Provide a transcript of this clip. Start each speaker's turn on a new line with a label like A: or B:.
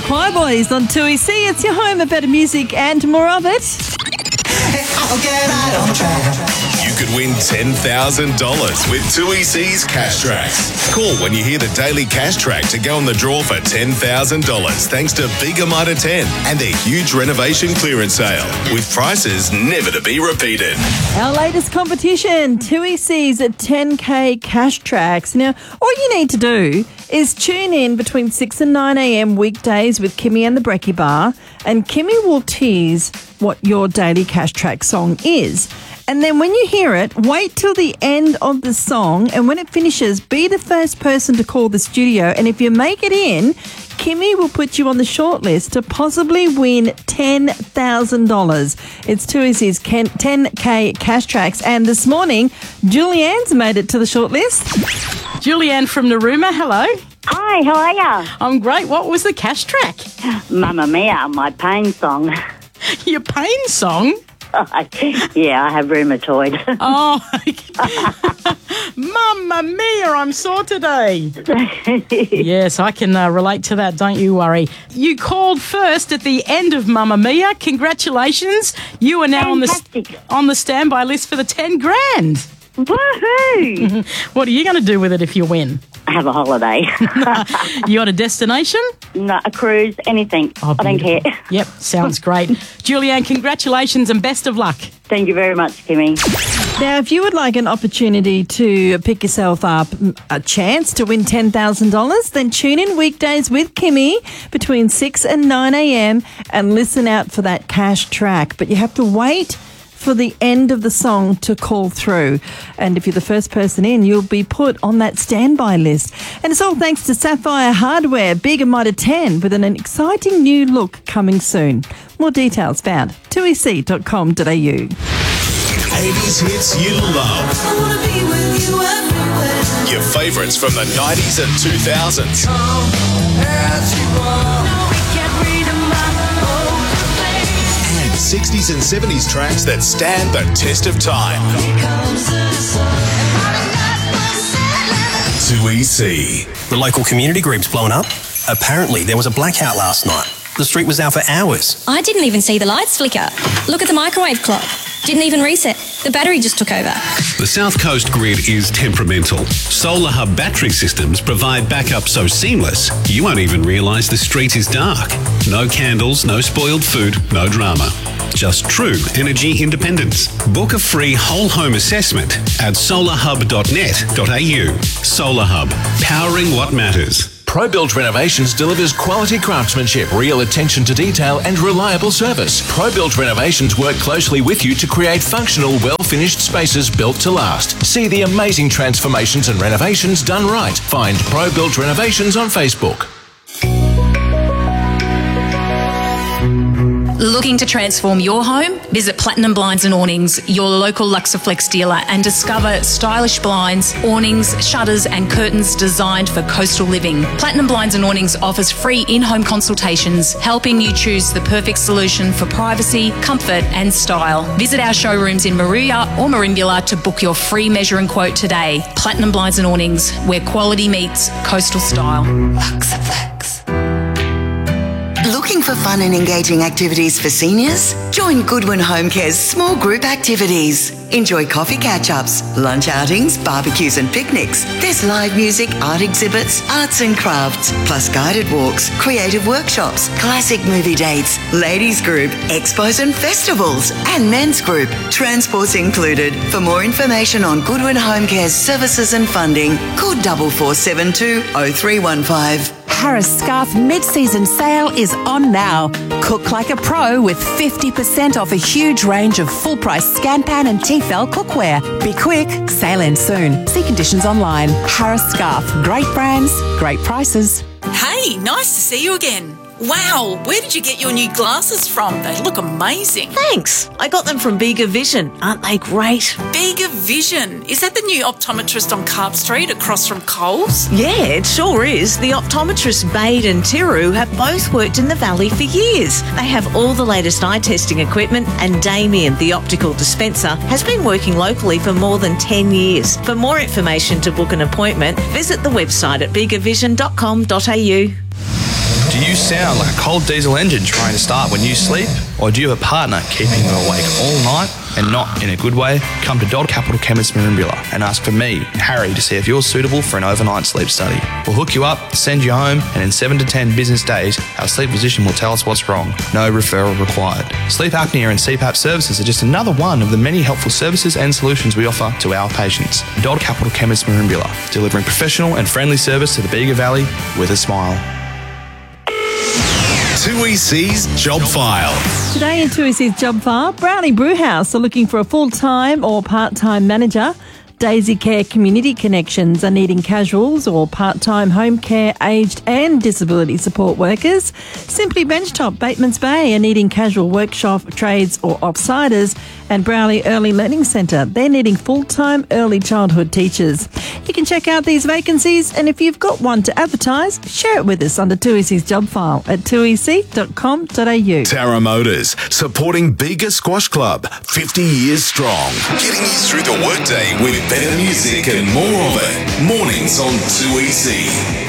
A: Choir Boys on 2EC. It's your home of better music and more of it.
B: I'll get right on track.
C: You could win $10,000 with 2EC's Cash Tracks. Call when you hear the daily Cash Track to go on the draw for $10,000 thanks to Bigger Mitre 10 and their huge renovation clearance sale with prices never to be repeated.
A: Our latest competition, 2EC's at 10K Cash Tracks. Now, all you need to do is tune in between 6 and 9 a.m. weekdays with Kimmy and the Brekkie Bar, and Kimmy will tease what your daily Cash Track song is. And then when you hear it, wait till the end of the song, and when it finishes, be the first person to call the studio. And if you make it in, Kimmy will put you on the shortlist to possibly win $10,000. It's 2EC's 10K Cash Tracks. And this morning, Julianne's made it to the shortlist.
D: Julianne from Narooma, hello.
E: Hi, how are ya?
D: I'm great. What was the Cash Track?
E: Mamma Mia, my pain song.
D: Your pain song?
E: Yeah, I have rheumatoid.
D: Oh, Mamma Mia, I'm sore today. Yes, I can relate to that, don't you worry. You called first at the end of Mamma Mia. Congratulations. You are now on the standby list for the 10 grand.
E: Woohoo!
D: What are you going to do with it if you win?
E: Have a holiday.
D: You got a destination?
E: No, a cruise, anything.
D: Oh,
E: I don't care.
D: Yep, sounds great. Julianne, congratulations and best of luck.
E: Thank you very much, Kimmy.
A: Now, if you would like an opportunity to pick yourself up a chance to win $10,000, then tune in weekdays with Kimmy between 6 and 9 a.m. and listen out for that Cash Track. But you have to wait for the end of the song to call through. And if you're the first person in, you'll be put on that standby list. And it's all thanks to Sapphire Hardware, Bigger Mitre 10, with an exciting new look coming soon. More details found 2ec.com.au.
C: 80s hits you love.
B: I wanna be with you everywhere.
C: Your favourites from the 90s and 2000s.
B: As you are. No, we can't read them out.
C: 60s and 70s tracks that stand the test of time. 2EC.
F: The local community group's blown up. Apparently, there was a blackout last night. The street was out for hours.
G: I didn't even see the lights flicker. Look at the microwave clock. Didn't even reset. The battery just took over.
H: The South Coast grid is temperamental. Solar Hub battery systems provide backup so seamless, you won't even realise the street is dark. No candles, no spoiled food, no drama. Just true energy independence. Book a free whole home assessment at solarhub.net.au. Solar Hub, powering what matters.
I: ProBuild Renovations delivers quality craftsmanship, real attention to detail and reliable service. ProBuild Renovations work closely with you to create functional, well-finished spaces built to last. See the amazing transformations and renovations done right. Find ProBuild Renovations on Facebook.
J: Looking to transform your home? Visit Platinum Blinds and Awnings, your local Luxaflex dealer, and discover stylish blinds, awnings, shutters and curtains designed for coastal living. Platinum Blinds and Awnings offers free in-home consultations, helping you choose the perfect solution for privacy, comfort and style. Visit our showrooms in Maruya or Merimbula to book your free measure and quote today. Platinum Blinds and Awnings, where quality meets coastal style.
K: Luxaflex. Looking for fun and engaging activities for seniors? Join Goodwin Home Care's small group activities. Enjoy coffee catch-ups, lunch outings, barbecues and picnics. There's live music, art exhibits, arts and crafts, plus guided walks, creative workshops, classic movie dates, ladies group, expos and festivals, and men's group. Transport's included. For more information on Goodwin Home Care's services and funding, call 4472 0315.
L: Harris Scarf mid-season sale is on now. Cook like a pro with 50% off a huge range of full-price Scanpan and Tefal cookware. Be quick, sale ends soon. See conditions online. Harris Scarf, great brands, great prices.
M: Hey, nice to see you again. Wow, where did you get your new glasses from? They look amazing.
N: Thanks. I got them from Bigger Vision. Aren't they great?
M: Bigger Vision? Is that the new optometrist on Carp Street across from Coles?
N: Yeah, it sure is. The optometrists Bade and Tiru have both worked in the Valley for years. They have all the latest eye testing equipment, and Damien, the optical dispenser, has been working locally for more than 10 years. For more information to book an appointment, visit the website at biggervision.com.au.
O: Do you sound like a cold diesel engine trying to start when you sleep? Or do you have a partner keeping you awake all night and not in a good way? Come to Dodd Capital Chemists Merimbula and ask for me, Harry, to see if you're suitable for an overnight sleep study. We'll hook you up, send you home, and in 7 to 10 business days, our sleep physician will tell us what's wrong. No referral required. Sleep apnea and CPAP services are just another one of the many helpful services and solutions we offer to our patients. Dodd Capital Chemists Merimbula, delivering professional and friendly service to the Bega Valley with a smile.
C: 2EC's Job File.
A: Today in 2EC's Job File, Brownie Brewhouse are looking for a full-time or part-time manager. Daisy Care Community Connections are needing casuals or part-time home care, aged and disability support workers. Simply Benchtop Batemans Bay are needing casual workshop trades or offsiders. And Browley Early Learning Centre, they're needing full-time early childhood teachers. You can check out these vacancies, and if you've got one to advertise, share it with us under 2EC's Job File at 2ec.com.au.
C: Tara Motors, supporting Bega Squash Club, 50 years strong. Getting you through the workday with better music and more of it. Mornings on 2EC.